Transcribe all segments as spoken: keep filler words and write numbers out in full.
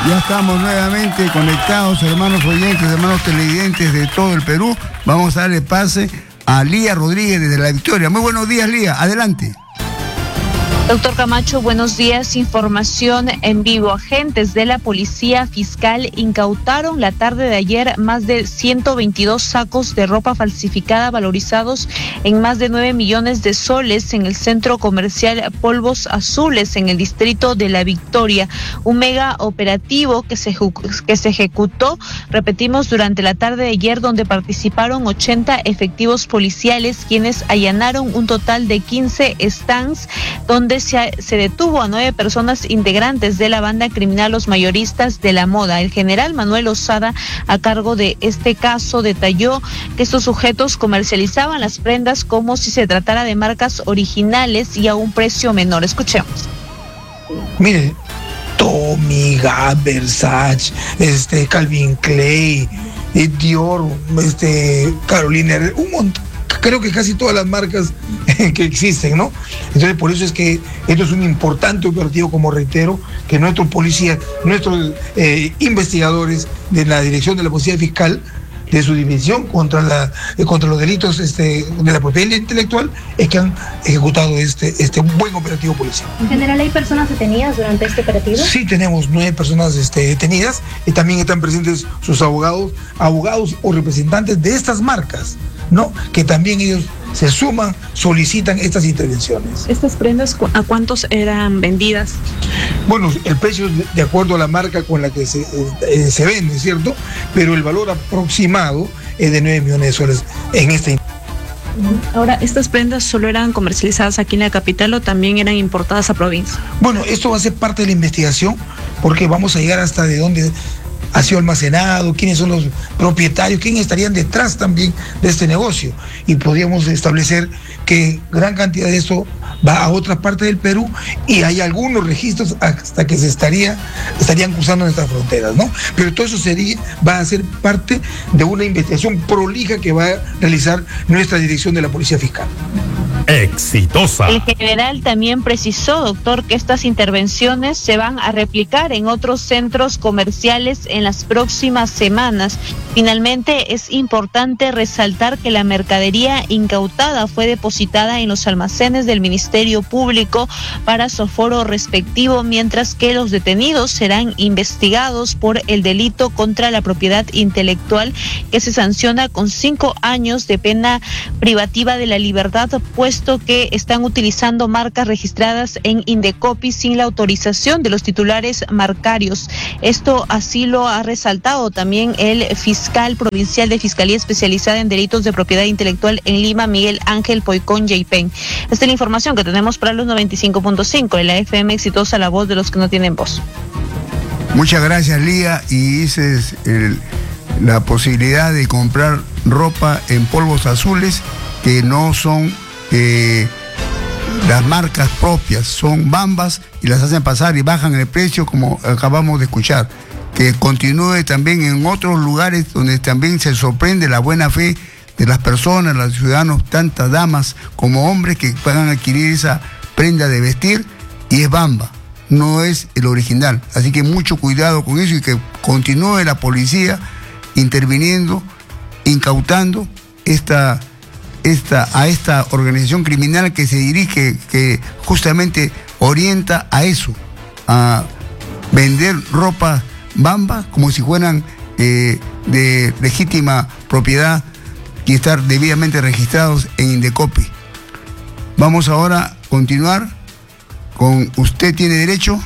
Ya estamos nuevamente conectados, hermanos oyentes, hermanos televidentes de todo el Perú. Vamos a darle pase a Lía Rodríguez desde La Victoria. Muy buenos días, Lía. Adelante. Doctor Camacho, buenos días. Información en vivo. Agentes de la Policía Fiscal incautaron la tarde de ayer más de ciento veintidós sacos de ropa falsificada valorizados en más de nueve millones de soles en el centro comercial Polvos Azules en el distrito de La Victoria. Un mega operativo que se, que se ejecutó, repetimos, durante la tarde de ayer, donde participaron ochenta efectivos policiales, quienes allanaron un total de quince stands, donde Se, se detuvo a nueve personas integrantes de la banda criminal Los Mayoristas de la Moda. El general Manuel Osada, a cargo de este caso, detalló que estos sujetos comercializaban las prendas como si se tratara de marcas originales y a un precio menor. Escuchemos. Mire, Tommy, Gap, Versace, este, Calvin Klein, Dior, este, Carolina, un montón. Creo que casi todas las marcas que existen, ¿no? Entonces, por eso es que esto es un importante operativo, como reitero, que nuestros policías, nuestros eh, investigadores de la Dirección de la Policía Fiscal, de su división contra la eh, contra los delitos este, de la propiedad intelectual, es que han ejecutado este, este buen operativo policial. ¿En general hay personas detenidas durante este operativo? Sí, tenemos nueve personas este, detenidas, y también están presentes sus abogados, abogados o representantes de estas marcas, ¿no? Que también ellos se suman, solicitan estas intervenciones. ¿Estas prendas a cuántos eran vendidas? Bueno, el precio es de acuerdo a la marca con la que se, eh, se vende, ¿cierto? Pero el valor aproximado es de nueve millones de soles en este. Ahora, ¿estas prendas solo eran comercializadas aquí en la capital o también eran importadas a provincia? Bueno, esto va a ser parte de la investigación, porque vamos a llegar hasta de dónde ha sido almacenado, quiénes son los propietarios, quiénes estarían detrás también de este negocio. Y podríamos establecer que gran cantidad de esto va a otra parte del Perú, y hay algunos registros hasta que se estaría, estarían cruzando nuestras fronteras, ¿no? Pero todo eso sería, va a ser parte de una investigación prolija que va a realizar nuestra Dirección de la Policía Fiscal. Exitosa. El general también precisó, doctor, que estas intervenciones se van a replicar en otros centros comerciales en las próximas semanas. Finalmente, es importante resaltar que la mercadería incautada fue depositada en los almacenes del Ministerio Público para su aforo respectivo, mientras que los detenidos serán investigados por el delito contra la propiedad intelectual, que se sanciona con cinco años de pena privativa de la libertad, pues que están utilizando marcas registradas en Indecopi sin la autorización de los titulares marcarios. Esto así lo ha resaltado también el fiscal provincial de Fiscalía Especializada en Delitos de Propiedad Intelectual en Lima, Miguel Ángel Poicón Yaipen. Esta es la información que tenemos para los noventa y cinco punto cinco de la F M Exitosa, la voz de los que no tienen voz. Muchas gracias, Lía. Y dices el, la posibilidad de comprar ropa en Polvos Azules que no son Eh, las marcas propias, son bambas y las hacen pasar y bajan el precio, como acabamos de escuchar. Que continúe también en otros lugares donde también se sorprende la buena fe de las personas, los ciudadanos, tantas damas como hombres que puedan adquirir esa prenda de vestir, y es bamba, no es el original. Así que mucho cuidado con eso, y que continúe la policía interviniendo, incautando esta Esta, a esta organización criminal que se dirige, que justamente orienta a eso, a vender ropa bamba como si fueran eh, de legítima propiedad y estar debidamente registrados en Indecopi. Vamos ahora a continuar con Usted Tiene Derecho.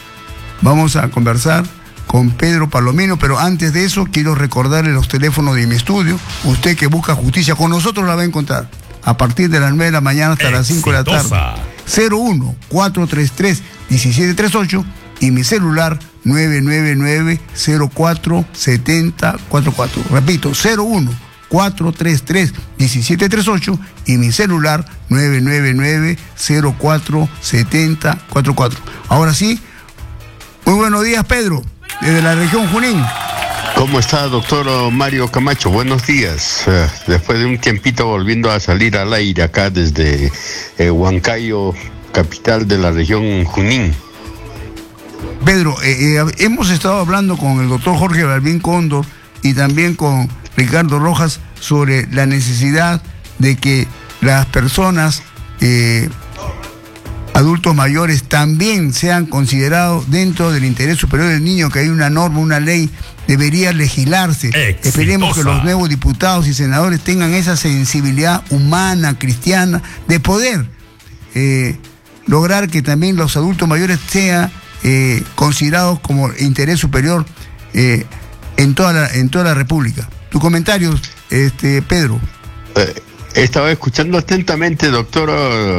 Vamos a conversar con Pedro Palomino, pero antes de eso quiero recordarle los teléfonos de mi estudio. Usted que busca justicia, con nosotros la va a encontrar a partir de las nueve de la mañana hasta Exitosa. Las cinco de la tarde. cero uno, cuatro tres tres, uno siete tres ocho y mi celular nueve nueve nueve, cero cuatro siete cero cuatro cuatro. Repito, cero uno, cuatro tres tres, uno siete tres ocho y mi celular nueve nueve nueve, cero cuatro siete cero cuatro cuatro. Ahora sí, muy buenos días, Pedro, desde la región Junín. ¿Cómo está, doctor Mario Camacho? Buenos días. Uh, después de un tiempito volviendo a salir al aire acá desde eh, Huancayo, capital de la región Junín. Pedro, Pedro, eh, eh, hemos estado hablando con el doctor Jorge Balbín Cóndor y también con Ricardo Rojas sobre la necesidad de que las personas, eh, adultos mayores, también sean considerados dentro del interés superior del niño, que hay una norma, una ley, debería legislarse. Exitosa. Esperemos que los nuevos diputados y senadores tengan esa sensibilidad humana, cristiana, de poder eh, lograr que también los adultos mayores sean eh, considerados como interés superior eh, en toda la, en toda la República. Tu comentario, este, Pedro. Eh. Estaba escuchando atentamente, doctor,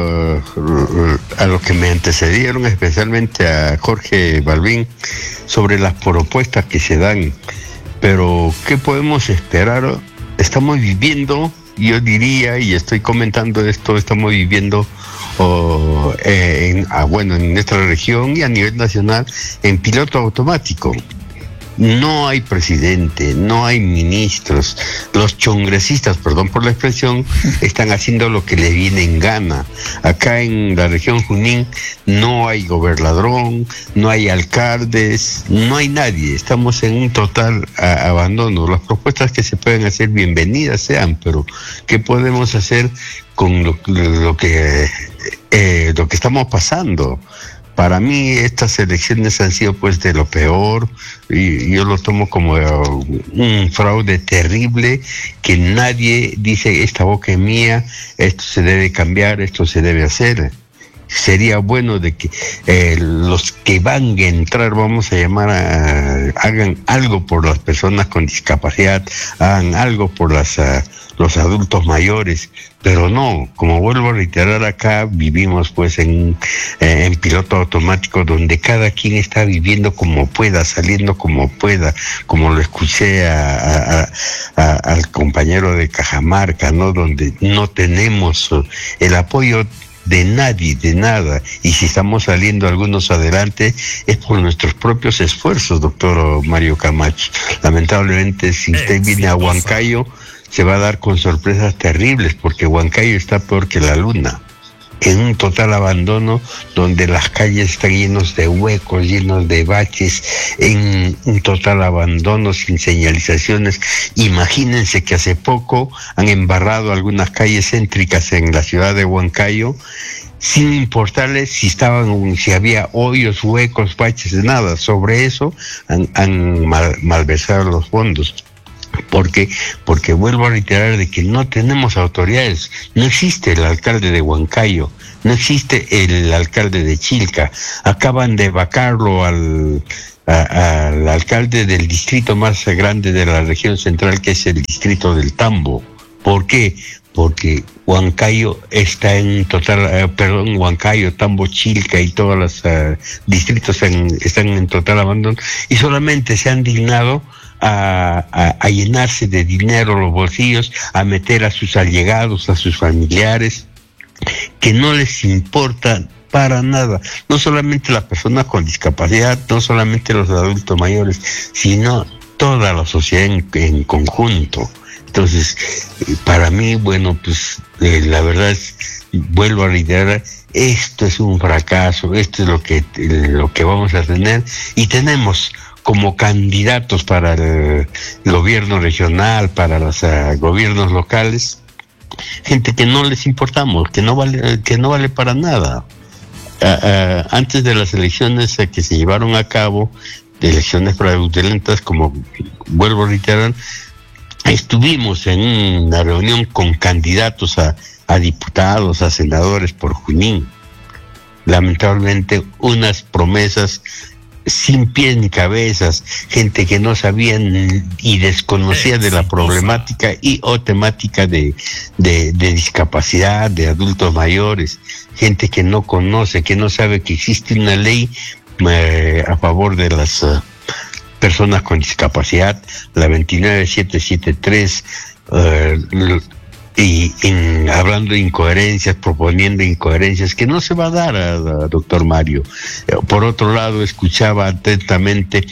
a los que me antecedieron, especialmente a Jorge Balbín, sobre las propuestas que se dan. Pero, ¿qué podemos esperar? Estamos viviendo, yo diría, y estoy comentando esto, estamos viviendo, oh, eh, en, ah, bueno, en nuestra región y a nivel nacional, en piloto automático. No hay presidente, no hay ministros. Los chongresistas, perdón por la expresión, están haciendo lo que les viene en gana. Acá en la región Junín no hay gobernador, no hay alcaldes, no hay nadie. Estamos en un total a, abandono. Las propuestas que se pueden hacer, bienvenidas sean, pero ¿qué podemos hacer con lo, lo que eh, lo que estamos pasando? Para mí estas elecciones han sido pues de lo peor, y yo lo tomo como un fraude terrible, que nadie dice esta boca es mía, esto se debe cambiar, esto se debe hacer. Sería bueno de que eh, los que van a entrar, vamos a llamar, a, hagan algo por las personas con discapacidad, hagan algo por las uh, los adultos mayores, pero no, como vuelvo a reiterar, acá vivimos pues en, eh, en piloto automático, donde cada quien está viviendo como pueda, saliendo como pueda, como lo escuché a, a, a, al compañero de Cajamarca, ¿no? Donde no tenemos el apoyo de nadie, de nada, y si estamos saliendo algunos adelante es por nuestros propios esfuerzos, doctor Mario Camacho. Lamentablemente, si usted viene a Huancayo, se va a dar con sorpresas terribles, porque Huancayo está peor que la luna, en un total abandono, donde las calles están llenos de huecos, llenos de baches, en un total abandono, sin señalizaciones. Imagínense que hace poco han embarrado algunas calles céntricas en la ciudad de Huancayo, sin importarles si estaban, si había hoyos, huecos, baches, nada. Sobre eso han, han mal, malversado los fondos. ¿Por qué? Porque vuelvo a reiterar de que no tenemos autoridades. No existe el alcalde de Huancayo, no existe el alcalde de Chilca. Acaban de vacarlo al, a, al alcalde del distrito más grande de la región central, que es el distrito del Tambo. ¿Por qué? Porque Huancayo está en total, eh, perdón, Huancayo, Tambo, Chilca y todos los uh, distritos en, están en total abandono, y solamente se han dignado A, a, a llenarse de dinero los bolsillos, a meter a sus allegados, a sus familiares, que no les importa para nada, no solamente las personas con discapacidad, no solamente los adultos mayores, sino toda la sociedad en, en conjunto. Entonces, para mí, bueno, pues eh, la verdad es, vuelvo a reiterar, esto es un fracaso, esto es lo que, eh, lo que vamos a tener, y tenemos como candidatos para el gobierno regional, para los uh, gobiernos locales, gente que no les importamos, que no vale, que no vale para nada. Uh, uh, antes de las elecciones uh, que se llevaron a cabo, de elecciones fraudulentas, como vuelvo a reiterar, estuvimos en una reunión con candidatos a, a diputados, a senadores por Junín. Lamentablemente, unas promesas sin pies ni cabezas, gente que no sabía y desconocía de la problemática y o temática de, de, de discapacidad, de adultos mayores, gente que no conoce, que no sabe que existe una ley eh, a favor de las uh, personas con discapacidad, la veintinueve mil setecientos setenta y tres, uh, y en, hablando de incoherencias, proponiendo incoherencias que no se va a dar, a, a doctor Mario. Por otro lado, escuchaba atentamente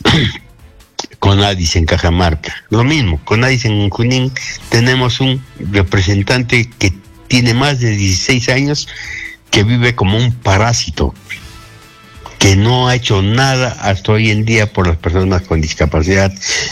Conadis en Cajamarca, lo mismo, Conadis en Junín. Tenemos un representante que tiene más de dieciséis años, que vive como un parásito, que no ha hecho nada hasta hoy en día por las personas con discapacidad,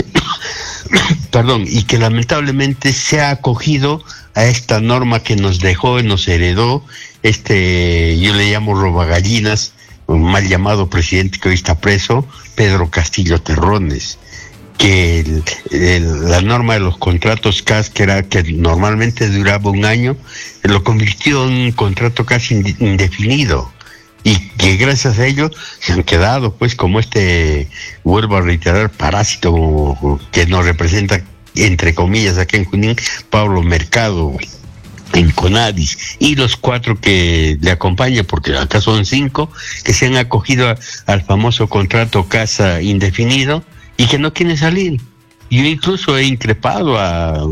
perdón, y que lamentablemente se ha acogido a esta norma que nos dejó y nos heredó este, yo le llamo robagallinas, un mal llamado presidente que hoy está preso, Pedro Castillo Terrones, que el, el, la norma de los contratos C A S, que era que normalmente duraba un año, lo convirtió en un contrato casi indefinido, y que gracias a ello se han quedado, pues, como este, vuelvo a reiterar, parásito que nos representa, entre comillas, aquí en Junín, Pablo Mercado, en Conadis, y los cuatro que le acompañan, porque acá son cinco, que se han acogido a, al famoso contrato casa indefinido y que no quieren salir. Yo incluso he increpado a,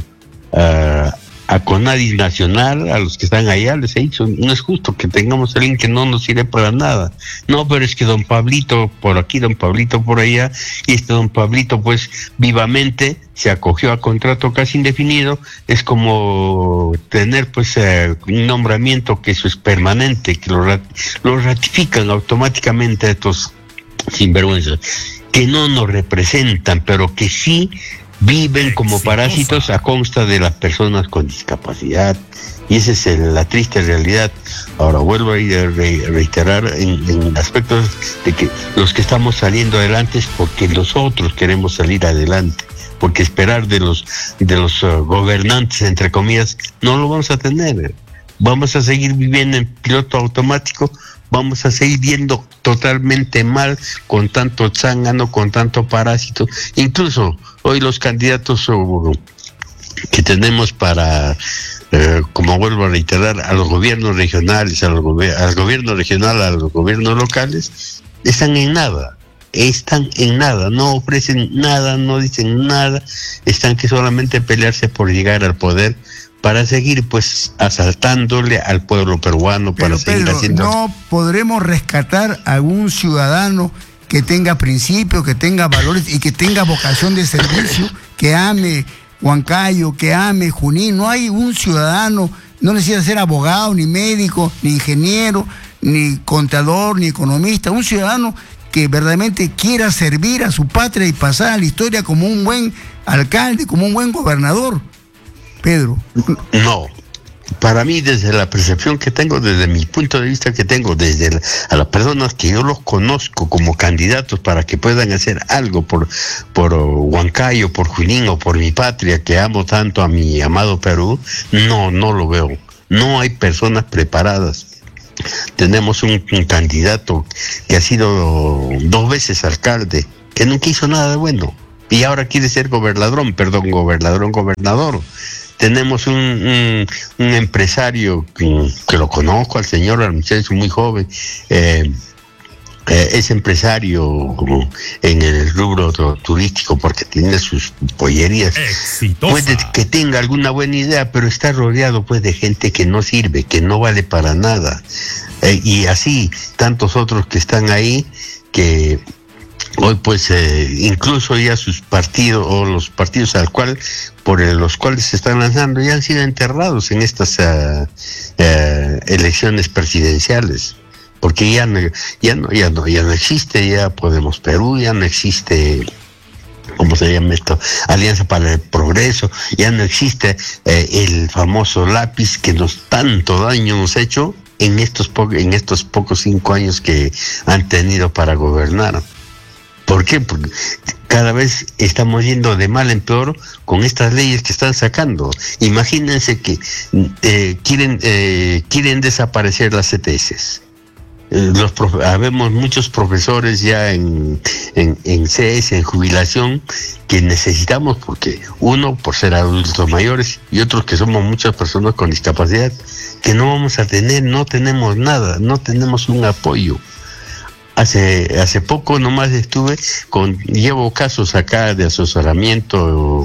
a, a Conadis Nacional, a los que están allá, les he dicho, no es justo que tengamos a alguien que no nos sirve para nada. No, pero es que don Pablito por aquí, don Pablito por allá, y este don Pablito pues vivamente se acogió a contrato casi indefinido. Es como tener pues eh, un nombramiento que eso es permanente, que lo, rat lo ratifican automáticamente a estos sinvergüenzas, que no nos representan, pero que sí viven como parásitos a consta de las personas con discapacidad. Y esa es el, la triste realidad. Ahora vuelvo a re, reiterar en, en aspectos de que los que estamos saliendo adelante es porque nosotros queremos salir adelante, porque esperar de los de los uh, gobernantes, entre comillas, no lo vamos a tener. Vamos a seguir viviendo en piloto automático, vamos a seguir viendo totalmente mal, con tanto zángano, con tanto parásito. Incluso hoy los candidatos uh, que tenemos para, uh, como vuelvo a reiterar, a los gobiernos regionales, a los gobi al gobierno regional, a los gobiernos locales, están en nada. Están en nada, no ofrecen nada, no dicen nada, están que solamente pelearse por llegar al poder para seguir pues asaltándole al pueblo peruano. Pero, para seguir Pedro, haciendo... no podremos rescatar a algún ciudadano que tenga principios, que tenga valores y que tenga vocación de servicio, que ame Huancayo, que ame Junín. No hay un ciudadano, no necesita ser abogado, ni médico, ni ingeniero, ni contador, ni economista, un ciudadano que verdaderamente quiera servir a su patria y pasar a la historia como un buen alcalde, como un buen gobernador. Pedro. No, para mí, desde la percepción que tengo, desde mi punto de vista que tengo, desde la, a las personas que yo los conozco como candidatos para que puedan hacer algo por, por Huancayo, por Junín o por mi patria, que amo tanto a mi amado Perú, no, no lo veo. No hay personas preparadas. Tenemos un, un candidato que ha sido dos veces alcalde, que nunca hizo nada de bueno, y ahora quiere ser gobernador, perdón, gobernador, gobernador. Tenemos un, un, un empresario que, que lo conozco, al señor, al muchacho muy joven, eh, eh, es empresario como en el rubro turístico porque tiene sus pollerías. Exitosa. Puede que tenga alguna buena idea, pero está rodeado pues de gente que no sirve, que no vale para nada. Eh, y así tantos otros que están ahí que hoy pues eh, incluso ya sus partidos o los partidos al cual por el, los cuales se están lanzando ya han sido enterrados en estas uh, uh, elecciones presidenciales, porque ya no, ya no ya no ya no existe ya Podemos Perú, ya no existe, ¿cómo se llama esto? Alianza para el Progreso, ya no existe eh, el famoso lápiz que nos tanto daño nos ha hecho en estos en estos pocos cinco años que han tenido para gobernar. ¿Por qué? Porque cada vez estamos yendo de mal en peor con estas leyes que están sacando. Imagínense que eh, quieren eh, quieren desaparecer las C T S. Eh, los habemos muchos profesores ya en, en, en C S, en jubilación, que necesitamos, porque uno, por ser adultos mayores, y otros que somos muchas personas con discapacidad, que no vamos a tener, no tenemos nada, no tenemos un apoyo. Hace hace poco nomás estuve con, llevo casos acá de asesoramiento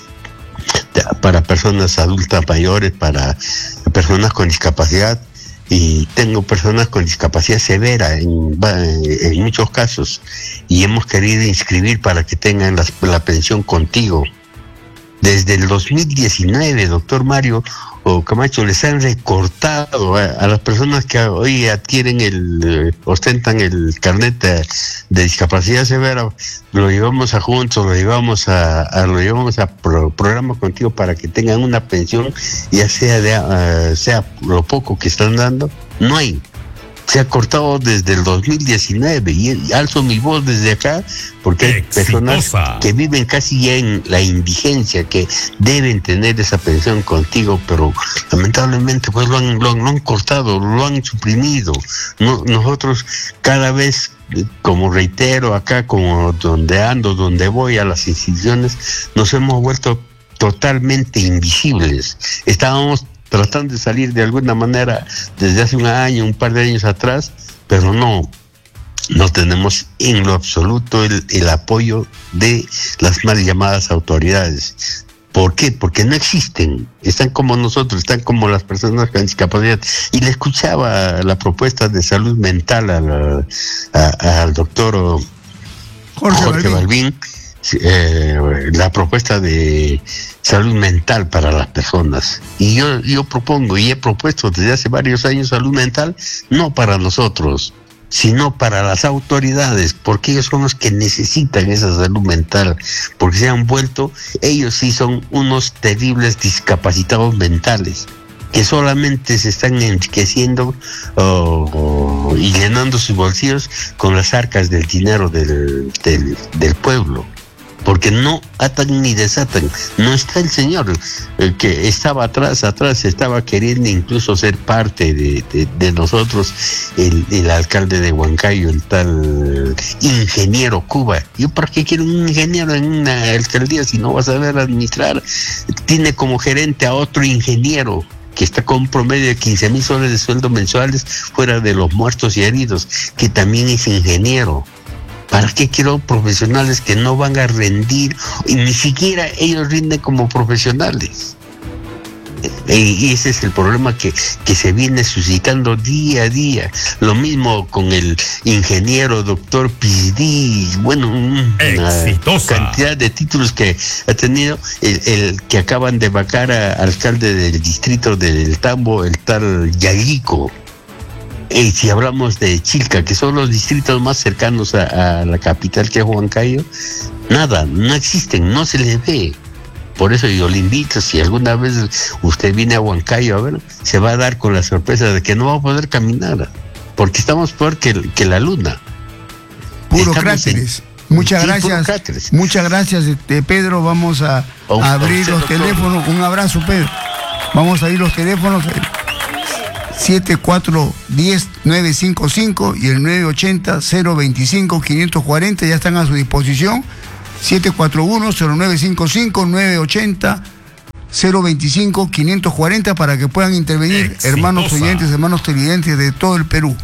de, para personas adultas mayores, para personas con discapacidad, y tengo personas con discapacidad severa en, en muchos casos, y hemos querido inscribir para que tengan la, la pensión contigo. Desde el dos mil diecinueve, doctor Mario, o Camacho, les han recortado a, a las personas que hoy adquieren el, eh, ostentan el carnet de, de discapacidad severa, lo llevamos a Juntos, lo llevamos a, a lo llevamos a pro, programa contigo para que tengan una pensión, ya sea de uh, sea lo poco que están dando, no hay. Se ha cortado desde el dos mil diecinueve y alzo mi voz desde acá porque hay Exitosa. personas que viven casi ya en la indigencia, que deben tener esa pensión contigo, pero lamentablemente pues lo han, lo han, lo han cortado, lo han suprimido. No, nosotros cada vez, como reitero acá, como donde ando, donde voy a las instituciones, nos hemos vuelto totalmente invisibles. Estábamos tratando de salir de alguna manera desde hace un año, un par de años atrás, pero no, no tenemos en lo absoluto el, el apoyo de las mal llamadas autoridades. ¿Por qué? Porque no existen, están como nosotros, están como las personas con discapacidad. Y le escuchaba la propuesta de salud mental a la, a, al doctor Jorge, Jorge Balbín, eh, la propuesta de salud mental para las personas. Y yo, yo propongo y he propuesto desde hace varios años salud mental, no para nosotros, sino para las autoridades, porque ellos son los que necesitan esa salud mental, porque se han vuelto, ellos sí son unos terribles discapacitados mentales, que solamente se están enriqueciendo oh, oh, y llenando sus bolsillos con las arcas del dinero del, del, del pueblo. Porque no atan ni desatan. No está el señor eh, que estaba atrás, atrás, estaba queriendo incluso ser parte de, de, de nosotros, el, el alcalde de Huancayo, el tal ingeniero Cuba. ¿Yo para qué quiero un ingeniero en una alcaldía si no va a saber administrar? Tiene como gerente a otro ingeniero que está con un promedio de quince mil soles de sueldo mensuales, fuera de los muertos y heridos, que también es ingeniero. ¿Para qué quiero profesionales que no van a rendir? Y ni siquiera ellos rinden como profesionales. Y ese es el problema que, que se viene suscitando día a día. Lo mismo con el ingeniero doctor Pizdi, bueno, una Exitosa. cantidad de títulos que ha tenido, el, el que acaban de vacar a alcalde del distrito del Tambo, el tal Yayico. Y si hablamos de Chilca, que son los distritos más cercanos a, a la capital, que es Huancayo, nada, no existen, no se les ve. Por eso yo le invito, si alguna vez usted viene a Huancayo a ver, se va a dar con la sorpresa de que no va a poder caminar, porque estamos peor que, que la luna. Puro cráteres. En, muchas sí, gracias. Cráteres. Muchas gracias, este, Pedro. Vamos a, a, a abrir los teléfonos. Un abrazo, Pedro. Vamos a abrir los teléfonos. siete cuatro uno cero nueve cinco cinco y el nueve ochenta cero veinticinco quinientos cuarenta ya están a su disposición. siete cuatro uno cero nueve cinco cinco, nueve ochenta cero veinticinco quinientos cuarenta para que puedan intervenir Exitosa. hermanos oyentes, hermanos televidentes de todo el Perú.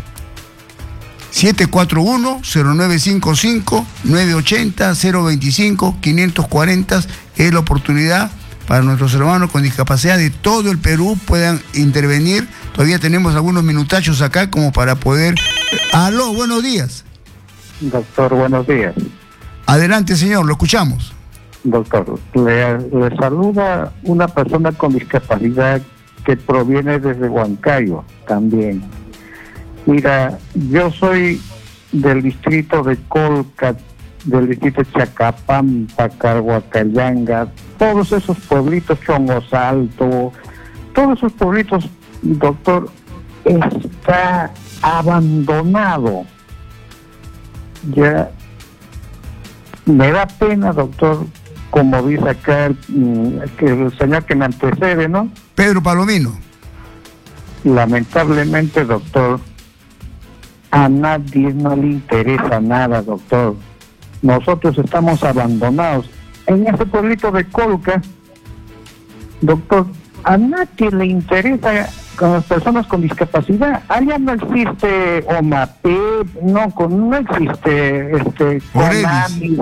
siete cuatro uno cero nueve cinco cinco, nueve ochenta cero veinticinco quinientos cuarenta es la oportunidad para nuestros hermanos con discapacidad de todo el Perú puedan intervenir. Todavía tenemos algunos minutachos acá como para poder... Aló, buenos días. Doctor, buenos días. Adelante, señor, lo escuchamos. Doctor, le, le saluda una persona con discapacidad que proviene desde Huancayo también. Mira, yo soy del distrito de Colca, del distrito de Chacapampa, Carhuacayanga, todos esos pueblitos, Chongos Alto, todos esos pueblitos, doctor, está abandonado. Ya me da pena, doctor, como dice acá el, que el señor que me antecede, ¿no? Pedro Palomino. Lamentablemente, doctor, a nadie no le interesa nada, doctor. Nosotros estamos abandonados. En ese pueblito de Colca, doctor, a nadie le interesa con las personas con discapacidad. Allá no existe OMAPEP, no, no existe este CONAMI.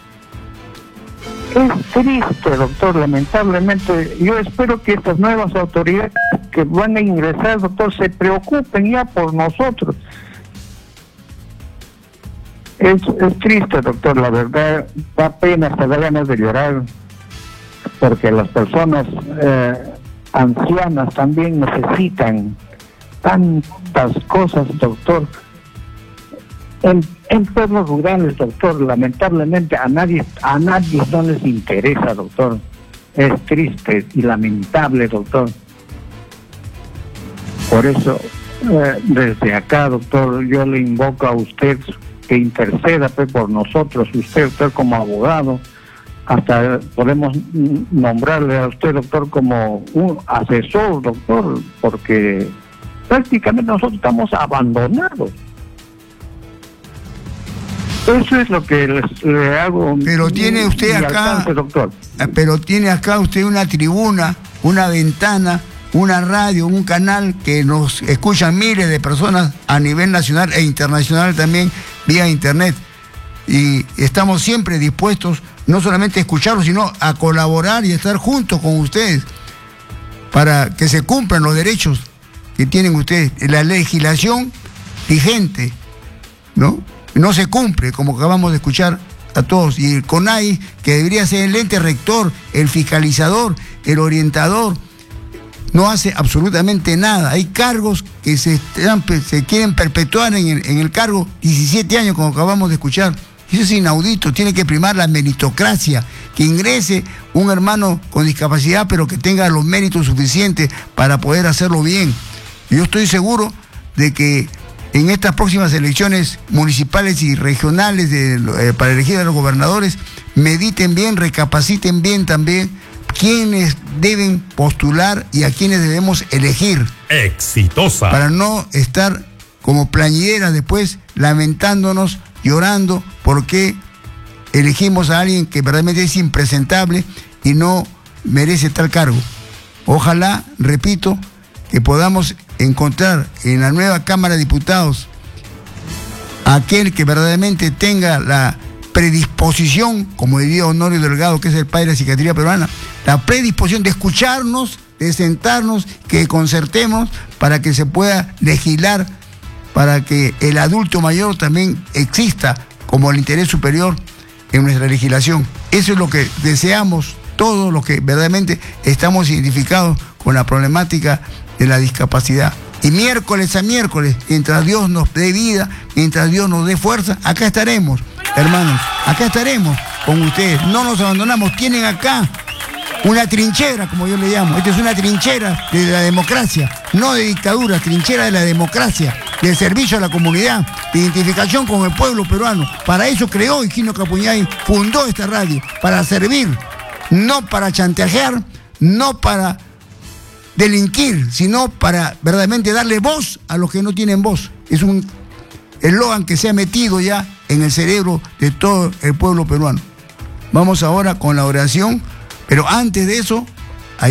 Es triste, doctor, lamentablemente. Yo espero que estas nuevas autoridades que van a ingresar, doctor, se preocupen ya por nosotros. Es, es triste, doctor, la verdad, da pena, hasta da ganas de llorar, porque las personas, eh, ancianas también necesitan tantas cosas, doctor. En, en pueblos rurales, doctor, lamentablemente a nadie, a nadie no les interesa, doctor. Es triste y lamentable, doctor. Por eso, eh, desde acá, doctor, yo le invoco a usted que interceda pues, por nosotros, usted, usted como abogado, hasta podemos nombrarle a usted, doctor, como un asesor, doctor, porque prácticamente nosotros estamos abandonados. Eso es lo que les, le hago. Pero tiene usted acá, alcance, doctor. Pero tiene acá usted una tribuna, una ventana, una radio, un canal que nos escuchan miles de personas a nivel nacional e internacional también vía internet. Y estamos siempre dispuestos no solamente a escucharlos, sino a colaborar y a estar juntos con ustedes para que se cumplan los derechos que tienen ustedes. La legislación vigente, ¿no? No se cumple, como acabamos de escuchar a todos. Y el CONAIE, que debería ser el ente rector, el fiscalizador, el orientador, no hace absolutamente nada. Hay cargos que se, se quieren perpetuar en el, en el cargo diecisiete años, como acabamos de escuchar. Eso es inaudito. Tiene que primar la meritocracia, que ingrese un hermano con discapacidad, pero que tenga los méritos suficientes para poder hacerlo bien. Yo estoy seguro de que en estas próximas elecciones municipales y regionales de, eh, para elegir a los gobernadores, mediten bien, recapaciten bien también quiénes deben postular y a quiénes debemos elegir. Exitosa. Para no estar como plañideras después lamentándonos, llorando porque elegimos a alguien que verdaderamente es impresentable y no merece tal cargo. Ojalá, repito, que podamos encontrar en la nueva Cámara de Diputados aquel que verdaderamente tenga la predisposición, como diría Honorio Delgado, que es el padre de la psiquiatría peruana, la predisposición de escucharnos, de sentarnos, que concertemos para que se pueda legislar, para que el adulto mayor también exista como el interés superior en nuestra legislación. Eso es lo que deseamos todos los que verdaderamente estamos identificados con la problemática de la discapacidad. Y miércoles a miércoles, mientras Dios nos dé vida, mientras Dios nos dé fuerza, acá estaremos, hermanos, acá estaremos con ustedes. No nos abandonamos. Tienen acá una trinchera, como yo le llamo. Esta es una trinchera de la democracia, no de dictadura, trinchera de la democracia, de servicio a la comunidad, de identificación con el pueblo peruano. Para eso creó Higino Capuñay, fundó esta radio, para servir, no para chantajear, no para delinquir, sino para verdaderamente darle voz a los que no tienen voz. Es un eslogan que se ha metido ya en el cerebro de todo el pueblo peruano. Vamos ahora con la oración, pero antes de eso